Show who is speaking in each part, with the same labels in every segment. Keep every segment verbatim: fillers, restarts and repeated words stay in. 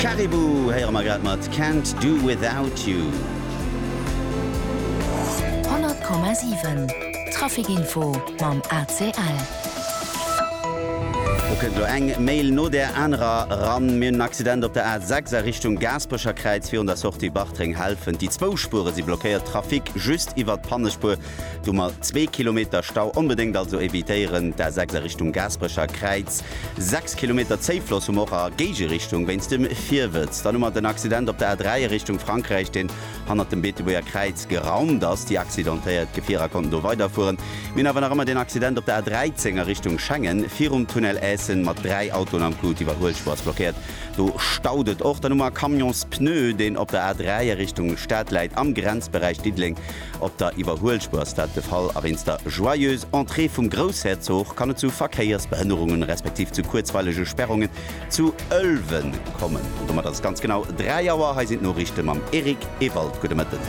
Speaker 1: Caribou, heier ma grad mat Can't Do Without You.
Speaker 2: hundert Komma sieben Trafikinfo mam A C L.
Speaker 1: Du eng Mail no der anrer ran mir ein Accident op der A sechs Richtung Gasbrecher Kreuz für der Sorti Bachtring helfen. Die Zwauspure sie blockiert Trafik just iwwer Pannespur. Du mal zwei Kilometer Stau unbedingt also evitieren der sechs Richtung Gasbrecher Kreuz. sechs Kilometer Zeitfloss um auch Gege Richtung, wenn es dem vier wird. Dann immer den Accident op der A drei Richtung Frankreich den han dem Betebuer Kreuz geraumt, dass die accidentiert Gefährer konnten do weiterfuhren. Min aber noch immer den Accident op der A dreizehn Richtung Schengen, vier um Tunnel Essen mat drei Auton am Blut iwwer Holzspurs blockiert. Du staudet och der Nummer Kamions Pneu, den op der A drei Richtung Stadtleit am Grenzbereich Diedling op der iwwer Holzspurs dat de Fall ains der joyeuse Entrée vum Großherzog kann zu Verkehrsbehinderungen respektiv zu kurzweilige Sperrungen zu Ölwen kommen. Und um das ganz genau drei Jahre he sind Norrichten am Erik Ewald Gute Mitten.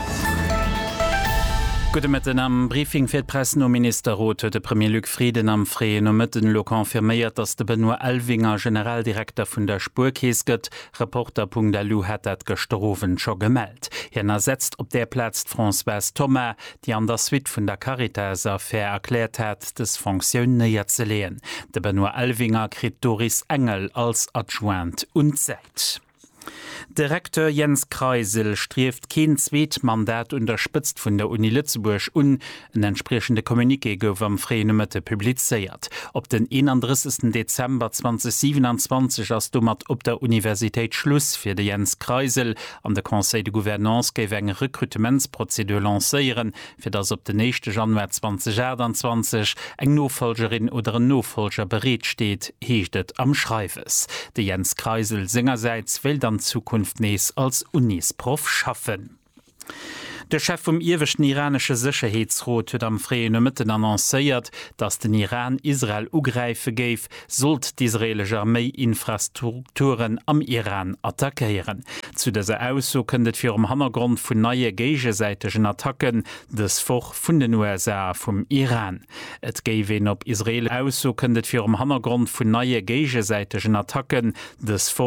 Speaker 3: Gute Mitten am Briefing fir Pressen um Ministerrot huet de Premier Luc Frieden am Freien um Mëtten lo konfirméiert, dats de Benoit Elvinger Generaldirektor vun der Spurkees gëtt. Reporter.delu hat dat gestroven scho gemeldt. Hien ersetzt op der Platz François Thomas, die an der Suite vun der Caritas Affaire erklärt hat, des Funktionioun neier ze lehen. De Benoit Elvinger krit Doris Engel als Adjoint unzäit. Direktor Jens Kreisel strieft kein Zweitmandat unterspitzt von der Uni Lützeburg un ein entsprechende Kommuniqué gouf am Freien Mitte publiziert. Ob den einunddreißigsten Dezember zweitausendsiebenundzwanzig als dummert op der Universität Schluss für de Jens Kreisel an der Conseil de Gouvernance geif eng Rekrutementsprozedur lanceieren, für das op den nächsten Januar zweitausendachtundzwanzig eng Nofolgerin oder ein Nofolger beredt steht, hiechtet am Schreifes. De Jens Kreisel singerseits will dann Zukunft nees als Unisprof schaffen. Der Chef vom irischen iranische Sicherheitsrat huet am Freien Mitten annoncéiert, dass den Iran Israel ugreife geif, sollt die israelische Armee Infrastrukturen am Iran attackieren. Zu dieser Aussage kündet für am Hintergrund von neue gegenseitigen Attacken des Foch von den U S A vom Iran. Et gäbe ob Israel Aussage kündet für am Hintergrund von neue gegenseitigen Attacken des Foch